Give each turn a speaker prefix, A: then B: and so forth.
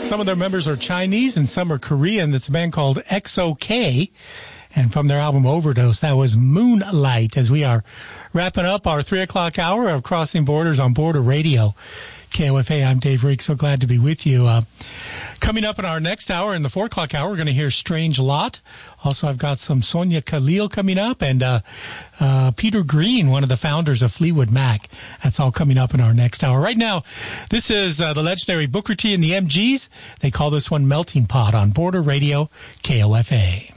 A: Some of their members are Chinese and some are Korean. That's a band called XOK. And from their album Overdose, that was Moonlight, as we are wrapping up our 3 o'clock hour of Crossing Borders on Border Radio. KOFA, I'm Dave Reek. So glad to be with you. Coming up in our next hour, in the 4 o'clock hour, we're going to hear Strange Lot. Also, I've got some Sonia Khalil coming up and Peter Green, one of the founders of Fleetwood Mac. That's all coming up in our next hour. Right now, this is the legendary Booker T and the MGs. They call this one Melting Pot on Border Radio, KOFA.